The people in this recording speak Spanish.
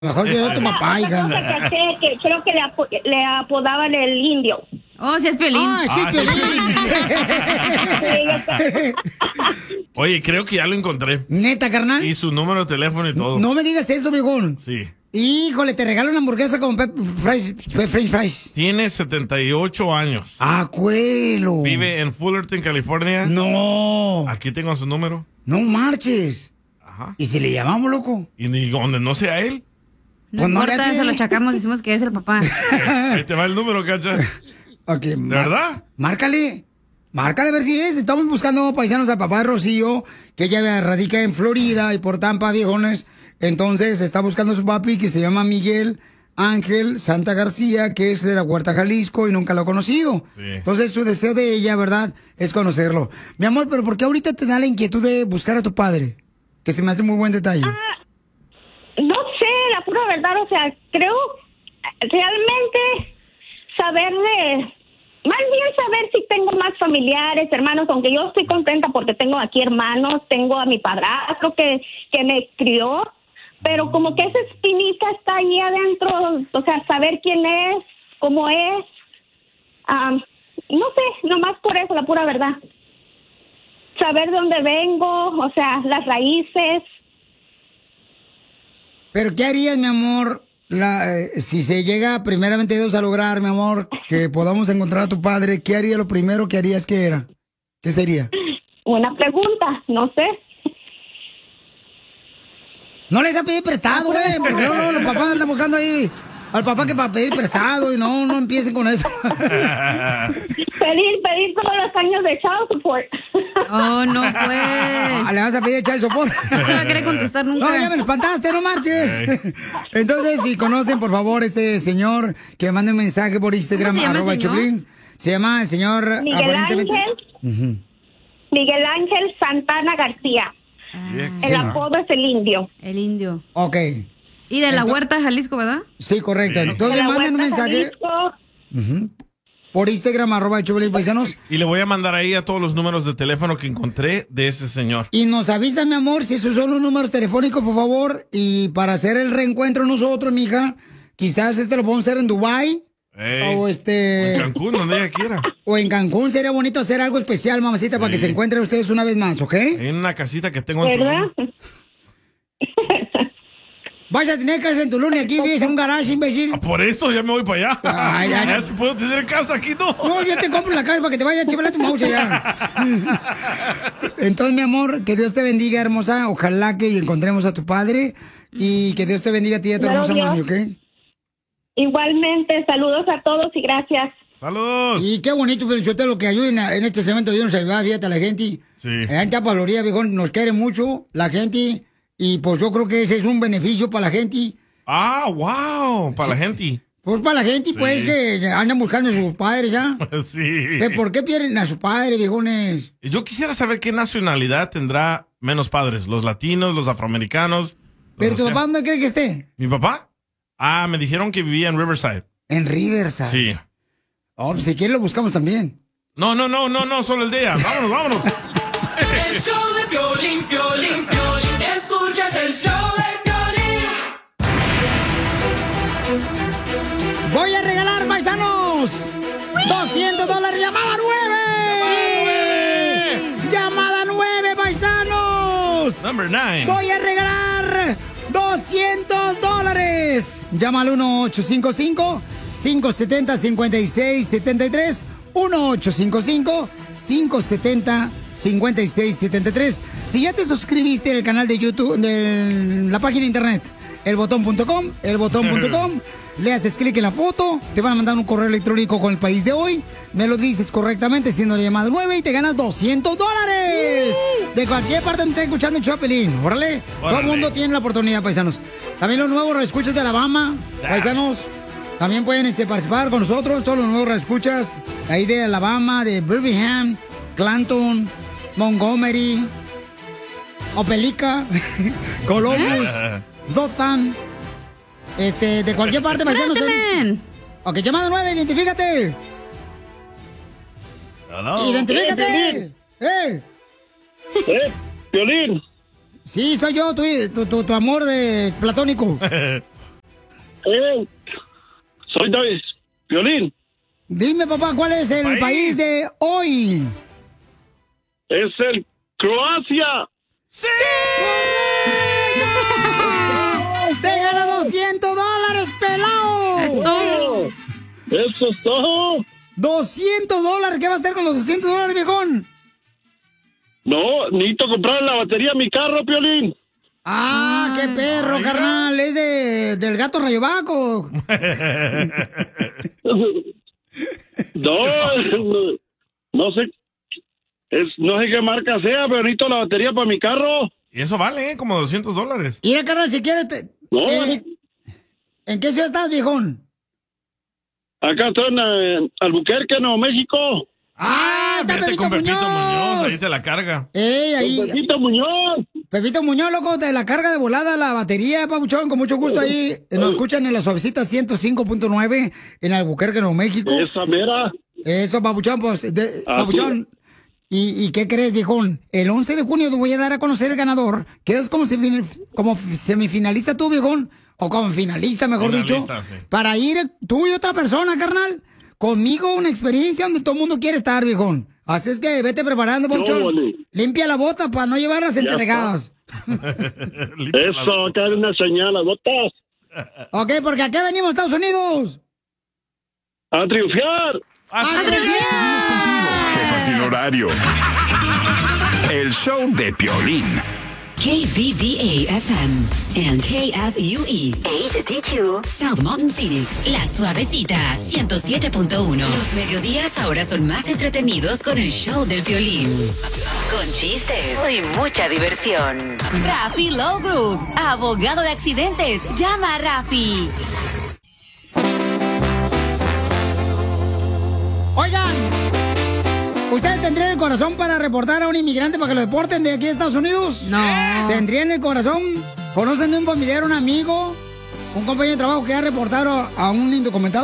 Mejor yo a tu papá, hija. Que creo que le apodaban el indio. Oh, sí es Piolín. Ah, sí es Piolín. Oye, creo que ya lo encontré. ¿Neta, carnal? Y su número de teléfono y todo. No me digas eso, viejón. Sí. Híjole, te regalo una hamburguesa con french fries. Tiene 78 años. ¡Acuelo! Vive en Fullerton, California. No. Aquí tengo su número. No marches. Ajá. ¿Y si le llamamos, loco? Y donde no sea él. No importa, se lo chacamos, decimos que es el papá. Ahí te va el número, cacha. Ok, ¿De verdad? Márcale a ver si es. Estamos buscando paisanos al papá de Rocío, que ella radica en Florida y por Tampa, viejones. Entonces está buscando a su papi, que se llama Miguel Ángel Santa García, que es de la Huerta, Jalisco, y nunca lo ha conocido. Sí. Entonces su deseo de ella, ¿verdad?, es conocerlo. Mi amor, pero ¿por qué ahorita te da la inquietud de buscar a tu padre? Que se me hace muy buen detalle. No sé, la pura verdad, o sea, creo realmente más bien saber si tengo más familiares, hermanos, aunque yo estoy contenta porque tengo aquí hermanos, tengo a mi padrastro que me crió, pero como que esa espinita está ahí adentro, o sea, saber quién es, cómo es, no sé, nomás por eso, la pura verdad. Saber de dónde vengo, o sea, las raíces. ¿Pero qué harías, mi amor, si se llega primeramente Dios a lograr, mi amor, que podamos encontrar a tu padre? ¿Qué haría lo primero que harías que era? ¿Qué sería? Buena pregunta, no sé. No les ha pedido prestado, güey, porque no, los papás andan buscando ahí al papá que para pedir prestado y no empiecen con eso. Pedir todos los años de child support. Oh, no, pues. Le vas a pedir child support. No te va a querer contestar nunca. No, ya me lo espantaste, no marches. Entonces, si conocen, por favor, este señor, que mande un mensaje por Instagram, @Choplin. Se llama el señor... Miguel Ángel. Miguel Ángel Santana García. El apodo es el indio. El indio. Ok. Y de la Huerta, Jalisco, ¿verdad? Sí, correcto. Entonces manden un mensaje por Instagram, @Choplin Paisanos. Y le voy a mandar ahí a todos los números de teléfono que encontré de ese señor. Y nos avisa, mi amor, si esos son los números telefónicos, por favor. Y para hacer el reencuentro nosotros, mija, quizás lo podemos hacer en Dubái. O en Cancún, donde ella quiera. O en Cancún. Sería bonito hacer algo especial, mamacita, para que se encuentren ustedes una vez más, ¿ok? En una casita que tengo en Tulum. Vas a tener casa en Tulum y aquí vives en un garage, imbécil. Por eso ya me voy para allá. Ay, ya si puedo tener casa aquí, no. No, yo te compro la casa para que te vaya a chivar tu maucha ya. Entonces, mi amor, que Dios te bendiga, hermosa. Ojalá que encontremos a tu padre. Y que Dios te bendiga a ti y a tu hermosa mami, ¿ok? Igualmente, saludos a todos y gracias. ¡Saludos! Y qué bonito, pero yo te lo que ayuden en este segmento de ayudar, fíjate a la gente. Sí. En Tampa, Florida, viejón, nos quiere mucho la gente. Y pues yo creo que ese es un beneficio para la gente. Ah, wow, para la gente. Pues para la gente, pues, que andan buscando a sus padres, ¿ya? Sí. ¿Por qué pierden a sus padres, viejones? Yo quisiera saber qué nacionalidad tendrá menos padres. Los latinos, los afroamericanos. ¿Pero tu papá dónde cree que esté? ¿Mi papá? Ah, me dijeron que vivía en Riverside. ¿En Riverside? Sí. Oh, pues si quieres lo buscamos también. No, solo el de ella. Vámonos. El show de Piolín, Piolín, Piolín. Escuchas el show de Piolín. Voy a regalar, paisanos, $200. ¡Llamada 9! ¡Llamada 9, paisanos! Number 9. Voy a regalar $200. Llama al 1-855-570-5673. 1-855-570-5673. Si ya te suscribiste al canal de YouTube, de la página de internet, elbotón.com, le haces clic en la foto, te van a mandar un correo electrónico con el país de hoy, me lo dices correctamente siendo la llamada 9 y te ganas $200. De cualquier parte donde estés escuchando el Chopelín, órale. Todo el mundo tiene la oportunidad, paisanos. También los nuevos escuchas de Alabama, paisanos. También pueden participar con nosotros, todos los nuevos escuchas ahí de Alabama, de Birmingham, Clanton, Montgomery, Opelika, Columbus, Dothan, de cualquier parte, paisanos. Ok, llamada 9, identifícate. Hello. Identifícate. Piolín. Sí, soy yo, tu amor platónico. Soy David Piolín. Dime, papá, ¿cuál es el país de hoy? Es el Croacia. ¡Sí! ¡Te gana $200, pelao! Eso es todo. $200. ¿Qué va a hacer con los $200, viejón? No, necesito comprar la batería a mi carro, Piolín. Ah, qué perro, carnal. Es del gato Rayovaco. No sé. No sé qué marca sea, pero necesito la batería para mi carro. Y eso vale, como $200. Mira, carnal, si quieres... ¿En qué ciudad estás, viejón? Acá estoy en Albuquerque, Nuevo México. ¡Ah! ¡Está Vete Pepito con Pepito Muñoz! Muñoz, ahí te la carga. Ahí. Pepito Muñoz. Pepito Muñoz, loco, te la carga de volada la batería, papuchón, con mucho gusto ahí. Nos escuchan en la suavecita 105.9 en Albuquerque, Nuevo México. Esa mera. Eso, papuchón, pues, papuchón. ¿Y qué crees, viejón? El 11 de junio te voy a dar a conocer el ganador. Quedas como semifinalista tú, viejón. O como finalista, mejor dicho. Sí. Para ir tú y otra persona, carnal. Conmigo una experiencia donde todo el mundo quiere estar, viejón. Así es que vete preparando, papuchón. Limpia la bota para no llevarlas entregadas. Eso, acá hay una señal, las botas. Ok, porque aquí venimos, Estados Unidos. A triunfar. ¡A triunfar! Seguimos contigo, jefa sin horario. El show de Piolín. KBVA-FM and KFUE HD2 South Mountain Phoenix. La Suavecita 107.1. Los mediodías ahora son más entretenidos con el show del Piolín. Con chistes y mucha diversión. Rafi Law Group, abogado de accidentes. Llama a Rafi. Oigan, ¿ustedes tendrían el corazón para reportar a un inmigrante para que lo deporten de aquí de Estados Unidos? No. ¿Tendrían el corazón? ¿Conocen de un familiar, un amigo, un compañero de trabajo que ha reportado a un indocumentado?